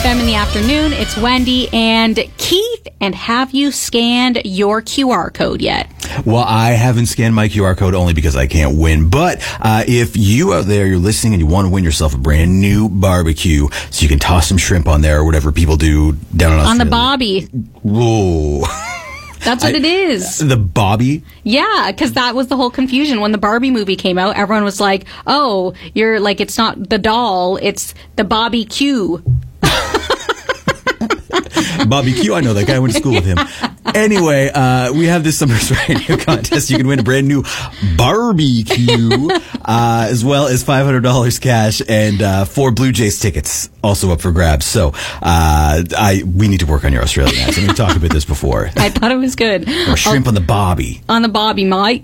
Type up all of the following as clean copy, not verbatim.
FM in the afternoon. It's Wendy and Keith. And have you scanned your QR code yet? Well, I haven't scanned my QR code only because I can't win. But if you out there, you're listening and you want to win yourself a brand new barbecue so you can toss some shrimp on there or whatever people do down in Australia. On the bobby. Whoa. That's what it is. The bobby? Yeah, because that was the whole confusion. When the Barbie movie came out, everyone was like, oh, you're like, it's not the doll, it's the Bobby Q. Bobby Q, I know that guy. I went to school with him. Anyway, we have this summer's radio contest. You can win a brand new barbecue, as well as $500 cash and 4 Blue Jays tickets also up for grabs. So we need to work on your Australian accent. We've talked about this before. I thought it was good. Or shrimp on the bobby. On the bobby, Mike.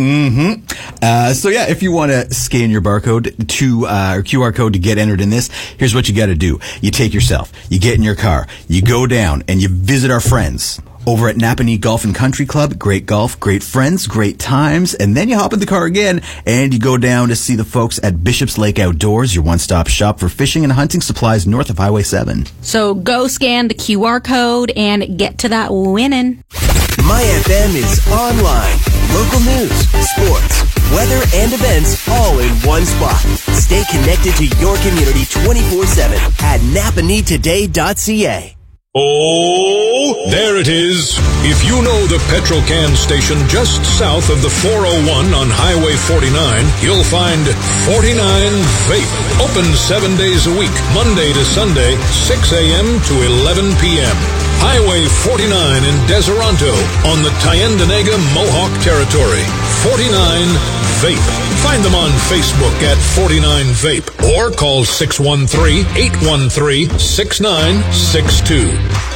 So yeah, if you want to scan your barcode to, or QR code to get entered in this, here's what you got to do. You take yourself, you get in your car, you go down and you visit our friends over at Napanee Golf and Country Club. Great golf, great friends, great times. And then you hop in the car again and you go down to see the folks at Bishop's Lake Outdoors, your one-stop shop for fishing and hunting supplies north of Highway 7. So go scan the QR code and get to that winning. My FM is online. Local news, sports, weather, and events all in one spot. Stay connected to your community 24/7 at napaneetoday.ca. Oh, there it is. If you know the petrol can station just south of the 401 on Highway 49, you'll find 49 Vape. Open 7 days a week, Monday to Sunday, 6 a.m. to 11 p.m. Highway 49 in Deseronto on the Tyendinaga Mohawk Territory. 49 Vape. Find them on Facebook at 49 Vape or call 613-813-6962.